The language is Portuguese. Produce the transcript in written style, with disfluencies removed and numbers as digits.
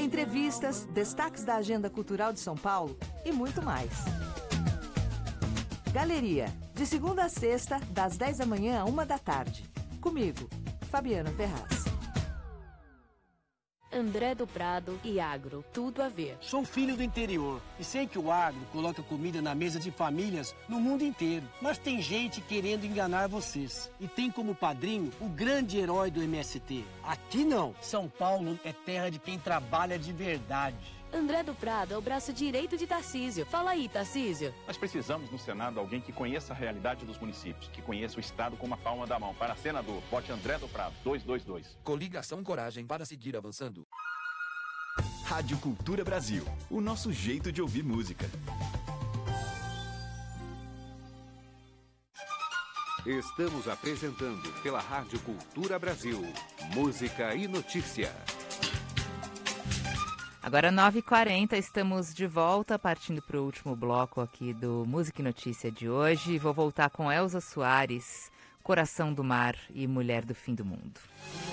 entrevistas, destaques da agenda cultural de São Paulo e muito mais. Galeria, de segunda a sexta, das 10 da manhã à 1 da tarde. Comigo, Fabiana Ferraz. André do Prado e agro, tudo a ver. Sou filho do interior e sei que o agro coloca comida na mesa de famílias no mundo inteiro. Mas tem gente querendo enganar vocês. E tem como padrinho o grande herói do MST. Aqui não. São Paulo é terra de quem trabalha de verdade. André do Prado é o braço direito de Tarcísio. Fala aí, Tarcísio. Nós precisamos no Senado alguém que conheça a realidade dos municípios, que conheça o Estado como a palma da mão. Para senador, vote André do Prado, 222. Coligação Coragem para seguir avançando. Rádio Cultura Brasil, o nosso jeito de ouvir música. Estamos apresentando pela Rádio Cultura Brasil, música e notícia. Agora 9h40, estamos de volta, partindo para o último bloco aqui do Música e Notícia de hoje. Vou voltar com Elza Soares, Coração do Mar e Mulher do Fim do Mundo.